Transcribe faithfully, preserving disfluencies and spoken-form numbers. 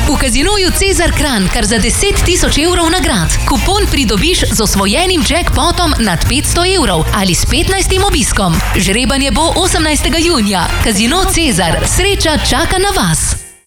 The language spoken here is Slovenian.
V Casinoju Cezar Kranj kar za deset tisoč evrov nagrad. Kupon pridobiš z osvojenim jackpotom nad petsto evrov ali s petnajstim obiskom. Žrebanje bo osemnajstega junija. Casino Cezar. Sreča čaka na vas.